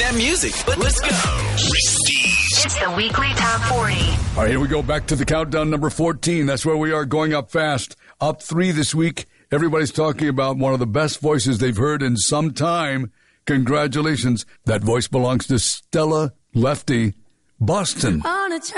that music. Let's go. It's the weekly top 40. All right, here we go. Back to the countdown, number 14. That's where we are, going up fast. Up 3 this week. Everybody's talking about one of the best voices they've heard in some time. Congratulations. That voice belongs to Stella Lefty, Boston.